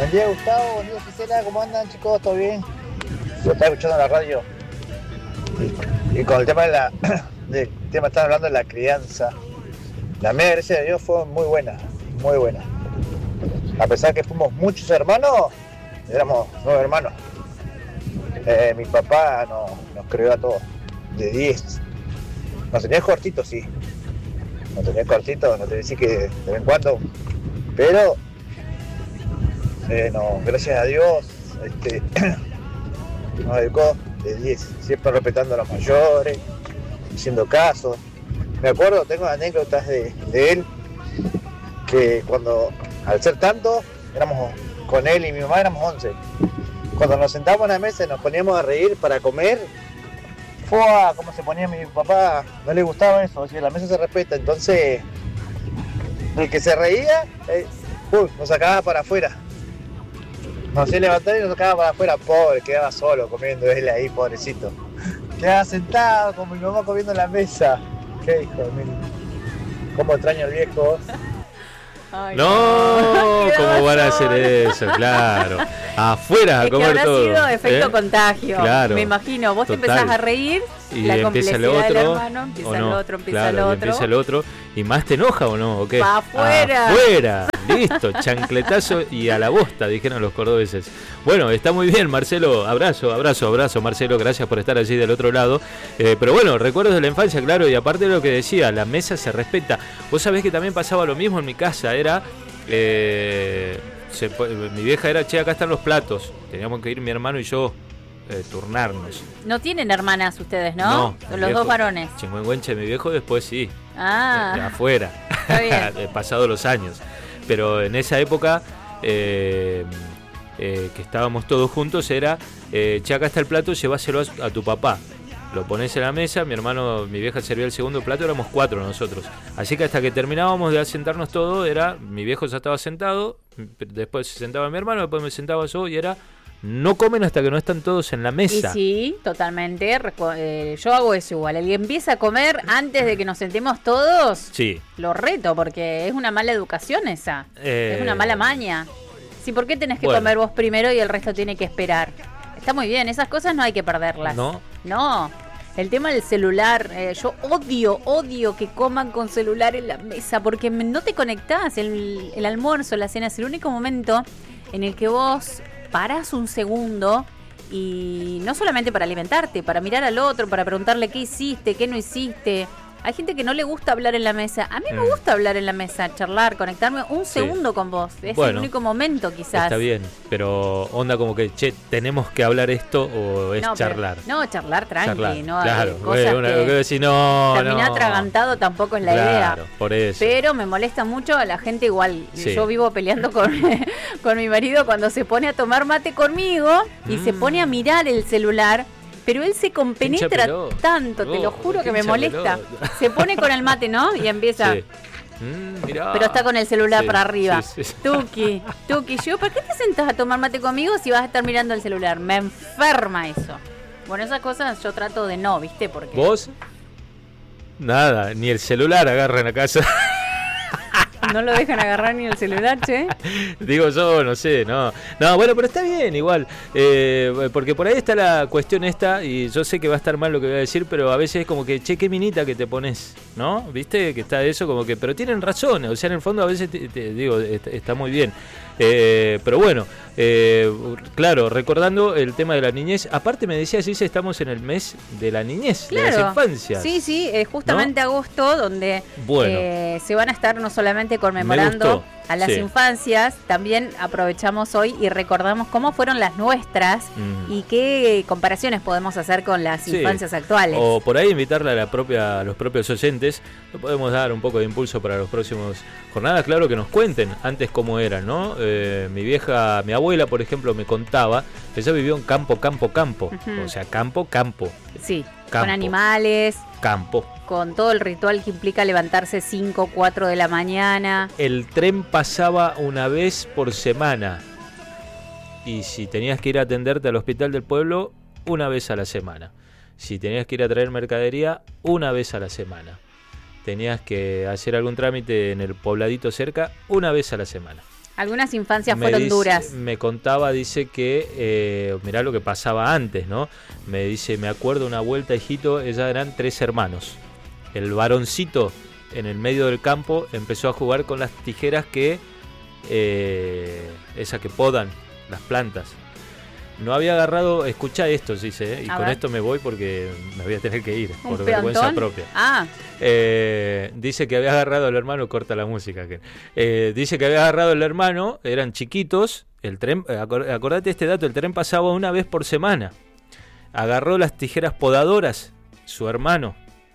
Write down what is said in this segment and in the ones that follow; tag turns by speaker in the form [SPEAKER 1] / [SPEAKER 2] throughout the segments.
[SPEAKER 1] Buen día, Gustavo. Buen día, Gisela. ¿Cómo andan, chicos? ¿Todo bien? Yo estaba escuchando la radio y con el tema del tema están hablando de la crianza. La mía, gracias a Dios, fue muy buena, muy buena. A pesar que fuimos muchos hermanos, éramos 9 hermanos. Mi papá nos crió a todos, de 10. Nos tenía cortitos, sí. Nos tenía cortitos, no te decía que de vez en cuando. Pero, no, gracias a Dios, nos educó de 10. Siempre respetando a los mayores, haciendo caso. Me acuerdo, tengo anécdotas de él, que cuando, al ser tanto, éramos con él y mi mamá éramos 11. Cuando nos sentábamos en la mesa y nos poníamos a reír para comer, cómo se ponía mi papá, no le gustaba eso, o sea, la mesa se respeta, entonces el que se reía, nos sacaba para afuera. Nos hacía levantar y nos sacaba para afuera, pobre, quedaba solo comiendo él ahí, pobrecito. Quedaba sentado con mi mamá comiendo en la mesa. Qué hijo de mí. Cómo extraño al viejo.
[SPEAKER 2] Ay,
[SPEAKER 3] no, ¿cómo van a hacer eso? Claro. Afuera a comer
[SPEAKER 2] habrá
[SPEAKER 3] todo.
[SPEAKER 2] Sido efecto contagio.
[SPEAKER 3] Claro.
[SPEAKER 2] Me imagino, vos
[SPEAKER 3] Total.
[SPEAKER 2] te empezás a reír,
[SPEAKER 3] y
[SPEAKER 2] la
[SPEAKER 3] empieza el
[SPEAKER 2] complejidad
[SPEAKER 3] otro,
[SPEAKER 2] del hermano, empieza el otro, empieza el otro.
[SPEAKER 3] Empieza el otro. ¿Y más te enoja o no? ¿O qué?
[SPEAKER 2] Pa' afuera.
[SPEAKER 3] Afuera. Listo, chancletazo y a la bosta, dijeron los cordobeses. Bueno, está muy bien, Marcelo. Abrazo, Marcelo. Gracias por estar allí del otro lado. Pero bueno, recuerdos de la infancia, claro. Y aparte de lo que decía, la mesa se respeta. Vos sabés que también pasaba lo mismo en mi casa. Era... mi vieja era, che, acá están los platos. Teníamos que ir mi hermano y yo, turnarnos.
[SPEAKER 2] No tienen hermanas ustedes, ¿no? Son los dos varones.
[SPEAKER 3] Chingüengüenche, mi viejo después sí.
[SPEAKER 2] De
[SPEAKER 3] afuera.
[SPEAKER 2] Está bien.
[SPEAKER 3] Pasado los años. Pero en esa época que estábamos todos juntos era, che, acá está el plato, llévaselo a tu papá. Lo pones en la mesa, mi vieja servía el segundo plato, éramos 4 nosotros. Así que hasta que terminábamos de sentarnos todos, mi viejo ya estaba sentado, después se sentaba mi hermano, después me sentaba yo y era, no comen hasta que no están todos en la mesa.
[SPEAKER 2] Y sí, totalmente, yo hago eso igual. El que empieza a comer antes de que nos sentemos todos,
[SPEAKER 3] sí,
[SPEAKER 2] lo reto, porque es una mala educación esa, es una mala maña. Sí, ¿por qué tenés que comer vos primero y el resto tiene que esperar? Está muy bien, esas cosas no hay que perderlas. No, el tema del celular, yo odio que coman con celular en la mesa, porque no te conectás, el almuerzo, la cena es el único momento en el que vos parás un segundo y no solamente para alimentarte, para mirar al otro, para preguntarle qué hiciste, qué no hiciste. Hay gente que no le gusta hablar en la mesa. A mí me gusta hablar en la mesa, charlar, conectarme un segundo con vos. Es el único momento, quizás.
[SPEAKER 3] Está bien, pero onda como que, che, ¿tenemos que hablar esto o es charlar?
[SPEAKER 2] Charlar tranqui. No,
[SPEAKER 3] claro,
[SPEAKER 2] cosas que
[SPEAKER 3] decir, no,
[SPEAKER 2] terminar atragantado tampoco es la idea.
[SPEAKER 3] Claro, por eso.
[SPEAKER 2] Pero me molesta mucho a la gente igual. Sí. Yo vivo peleando con mi marido cuando se pone a tomar mate conmigo y se pone a mirar el celular. Pero él se compenetra tanto, te lo juro que me molesta. Se pone con el mate, ¿no? Y empieza. Sí. Mirá. Pero está con el celular para arriba. Sí. Tuki, yo, ¿por qué te sentás a tomar mate conmigo si vas a estar mirando el celular? Me enferma eso. Bueno, esas cosas yo trato de no, ¿viste? Porque
[SPEAKER 3] ¿vos? Nada, ni el celular agarra en la casa.
[SPEAKER 2] No lo dejan agarrar ni el celular, che.
[SPEAKER 3] Digo yo, no sé, no, bueno, pero está bien igual, porque por ahí está la cuestión esta, y yo sé que va a estar mal lo que voy a decir, pero a veces es como que, che, qué minita que te pones, ¿no? ¿Viste? Que está eso como que, pero tienen razón, o sea, en el fondo a veces te digo, está muy bien. Pero bueno, claro, recordando el tema de la niñez, aparte me decía, sí, estamos en el mes de la niñez, claro, de las infancias.
[SPEAKER 2] Sí, justamente, ¿no? Agosto, donde se van a estar no solamente conmemorando a las infancias, también aprovechamos hoy y recordamos cómo fueron las nuestras y qué comparaciones podemos hacer con las infancias actuales.
[SPEAKER 3] O por ahí invitarle a los propios oyentes, le podemos dar un poco de impulso para los próximos jornadas, claro, que nos cuenten antes cómo eran, ¿no? Mi abuela, por ejemplo, me contaba que ella vivió en campo, o sea, campo.
[SPEAKER 2] Sí, campo, con animales.
[SPEAKER 3] Campo.
[SPEAKER 2] Con todo el ritual que implica levantarse 5 o 4 de la mañana.
[SPEAKER 3] El tren pasaba una vez por semana. Y si tenías que ir a atenderte al hospital del pueblo, una vez a la semana. Si tenías que ir a traer mercadería, una vez a la semana. Tenías que hacer algún trámite en el pobladito cerca, una vez a la semana.
[SPEAKER 2] Algunas infancias fueron duras.
[SPEAKER 3] Me contaba, dice que, mirá lo que pasaba antes, ¿no? Me dice, me acuerdo una vuelta, hijito, ellas eran 3 hermanos. El varoncito en el medio del campo empezó a jugar con las tijeras esas que podan las plantas. No había agarrado, escucha esto, dice, y con esto me voy porque me voy a tener que ir, por vergüenza propia. Dice que había agarrado al hermano, corta la música. Dice que había agarrado al hermano, eran chiquitos, el tren, acordate este dato, el tren pasaba una vez por semana. Agarró las tijeras podadoras, su hermano,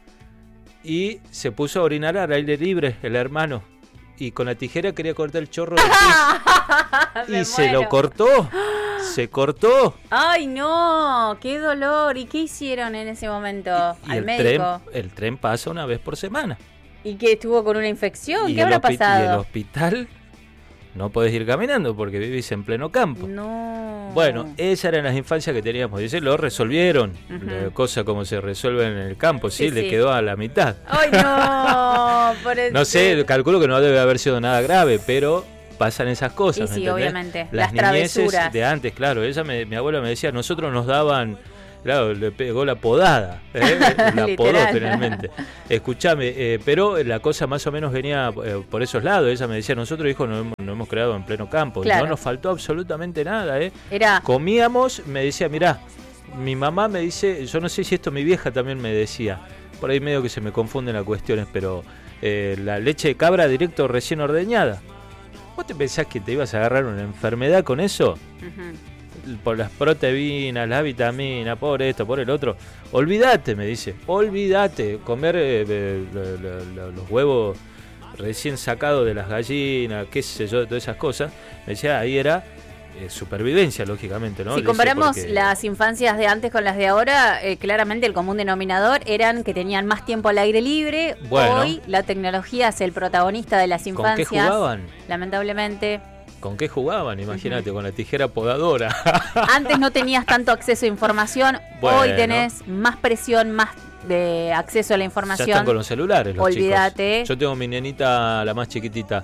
[SPEAKER 3] y se puso a orinar al aire libre, el hermano. Y con la tijera quería cortar el chorro de pis. Y se lo cortó. Se cortó.
[SPEAKER 2] Ay, no, qué dolor. ¿Y qué hicieron en ese momento?
[SPEAKER 3] Al médico. El tren pasa una vez por semana.
[SPEAKER 2] ¿Y qué estuvo con una infección? ¿Qué habrá pasado?
[SPEAKER 3] Y el hospital no podés ir caminando porque vivís en pleno campo.
[SPEAKER 2] No.
[SPEAKER 3] Bueno, esas eran las infancias que teníamos. Dice, lo resolvieron. Cosa como se resuelven en el campo, sí, le quedó a la mitad.
[SPEAKER 2] Ay, no.
[SPEAKER 3] No sé, calculo que no debe haber sido nada grave, pero pasan esas cosas.
[SPEAKER 2] Sí, obviamente.
[SPEAKER 3] Las niñeces de antes, claro. Mi abuela me decía, nosotros nos daban... Claro, le pegó la podada, la podó finalmente. Escuchame, pero la cosa más o menos venía por esos lados. Ella me decía, nosotros, hijo, nos hemos creado en pleno campo. Claro. No nos faltó absolutamente nada. Comíamos, me decía, mirá, mi mamá me dice, yo no sé si esto mi vieja también me decía, por ahí medio que se me confunden las cuestiones, pero la leche de cabra directo recién ordeñada. ¿Vos te pensás que te ibas a agarrar una enfermedad con eso? Por las proteínas, las vitaminas, por esto, por el otro. Olvídate, me dice, olvídate. Comer los huevos recién sacados de las gallinas, qué sé yo, de todas esas cosas. Me decía, ahí era supervivencia, lógicamente, ¿no?
[SPEAKER 2] Si comparamos las infancias de antes con las de ahora, claramente el común denominador eran que tenían más tiempo al aire libre. Bueno, hoy la tecnología es el protagonista de las infancias.
[SPEAKER 3] ¿Con qué jugaban?
[SPEAKER 2] Lamentablemente.
[SPEAKER 3] ¿Con qué jugaban? Imagínate, con la tijera podadora.
[SPEAKER 2] Antes no tenías tanto acceso a información, hoy tenés más presión, más de acceso a la información.
[SPEAKER 3] Ya están con los celulares los
[SPEAKER 2] Olvídate.
[SPEAKER 3] chicos. Yo tengo mi nenita, la más chiquitita,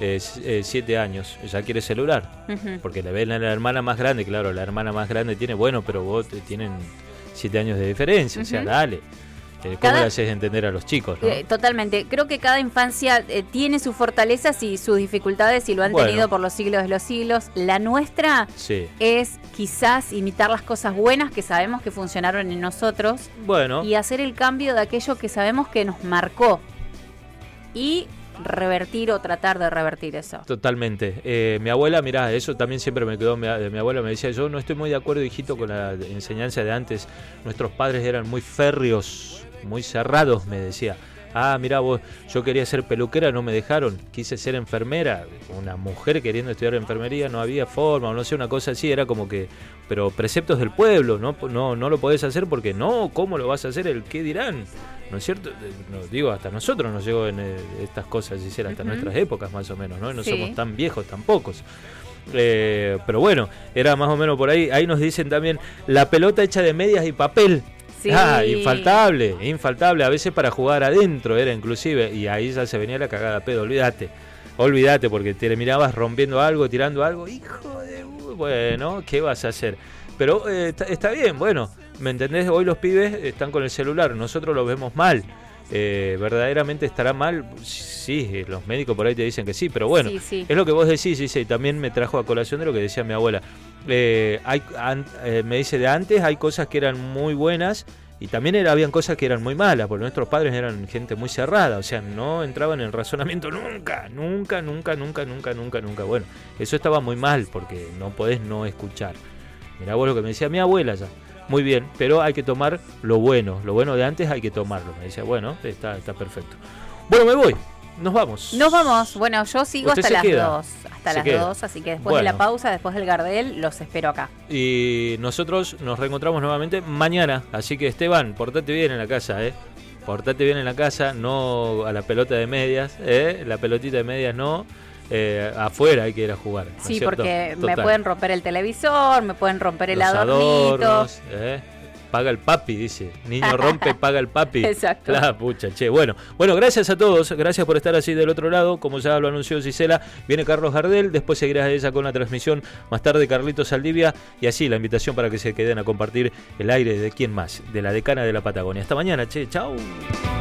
[SPEAKER 3] 7 años, ella quiere celular, porque le ven a la hermana más grande, claro, la hermana más grande tiene, bueno, pero vos tienen 7 años de diferencia, o sea, dale. ¿Cómo le haces entender a los chicos, no?
[SPEAKER 2] Totalmente. Creo que cada infancia tiene sus fortalezas y sus dificultades y lo han tenido por los siglos de los siglos. La nuestra es quizás imitar las cosas buenas que sabemos que funcionaron en nosotros y hacer el cambio de aquello que sabemos que nos marcó y revertir o tratar de revertir eso.
[SPEAKER 3] Totalmente. Mi abuela, mirá, eso también siempre me quedó de mi abuela, me decía, yo no estoy muy de acuerdo, hijito, con la enseñanza de antes. Nuestros padres eran muy férreos, muy cerrados, me decía. Mirá vos, yo quería ser peluquera, no me dejaron, quise ser enfermera, una mujer queriendo estudiar enfermería, no había forma, o no sé, una cosa así, era como que, pero preceptos del pueblo, no lo podés hacer porque no, ¿cómo lo vas a hacer? ¿El qué dirán? ¿No es cierto? No, digo, hasta nosotros nos llegó en estas cosas, hasta nuestras épocas más o menos, ¿no? No somos tan viejos, tan pocos. Pero bueno, era más o menos por ahí. Ahí nos dicen también, la pelota hecha de medias y papel. Sí. Infaltable. A veces para jugar adentro era inclusive, y ahí ya se venía la cagada pedo, olvídate, porque te mirabas rompiendo algo, tirando algo, hijo de... Bueno, ¿qué vas a hacer? Pero está bien, bueno, ¿me entendés? Hoy los pibes están con el celular, nosotros los vemos mal. ¿Verdaderamente estará mal? Sí, los médicos por ahí te dicen que sí, pero bueno, es lo que vos decís, y también me trajo a colación de lo que decía mi abuela. Me dice, de antes hay cosas que eran muy buenas y también habían cosas que eran muy malas, porque nuestros padres eran gente muy cerrada, o sea, no entraban en razonamiento nunca. Bueno, eso estaba muy mal porque no podés no escuchar. Mirá vos lo que me decía mi abuela ya. Muy bien, pero hay que tomar lo bueno de antes hay que tomarlo. Me decía, bueno, está perfecto. Bueno, me voy, nos vamos.
[SPEAKER 2] Bueno, yo sigo hasta las 2. Hasta las 2, así que después de la pausa, después del Gardel, los espero acá.
[SPEAKER 3] Y nosotros nos reencontramos nuevamente mañana, así que Esteban, portate bien en la casa, portate bien en la casa, no a la pelota de medias, la pelotita de medias no. Afuera hay que ir a jugar, ¿no
[SPEAKER 2] sí, porque me pueden romper el televisor, me pueden romper el adornito.
[SPEAKER 3] Adornos, paga el papi, dice. Niño rompe, paga el papi.
[SPEAKER 2] Exacto.
[SPEAKER 3] La pucha, che. Bueno, gracias a todos. Gracias por estar así del otro lado. Como ya lo anunció Gisela, viene Carlos Gardel. Después seguirá ella con la transmisión. Más tarde Carlitos Saldivia. Y así la invitación para que se queden a compartir el aire de quién más, de la decana de la Patagonia. Hasta mañana, che. Chau.